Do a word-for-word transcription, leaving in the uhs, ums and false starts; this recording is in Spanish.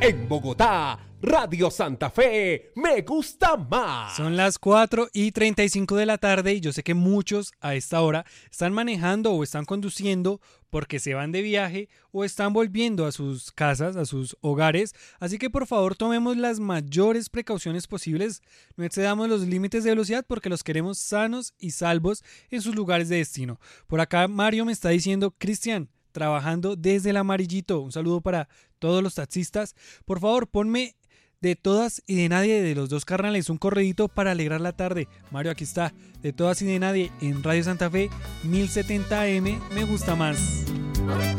En Bogotá, Radio Santa Fe, me gusta más. Son las cuatro y treinta y cinco de la tarde y yo sé que muchos a esta hora están manejando o están conduciendo porque se van de viaje o están volviendo a sus casas, a sus hogares. Así que por favor tomemos las mayores precauciones posibles. No excedamos los límites de velocidad porque los queremos sanos y salvos en sus lugares de destino. Por acá Mario me está diciendo, Cristian, trabajando desde el Amarillito. Un saludo para todos los taxistas. Por favor, ponme De Todas y de Nadie de Los Dos Carnales, un corredito para alegrar la tarde. Mario, aquí está, De Todas y de Nadie en Radio Santa Fe, mil setenta A M, me gusta más.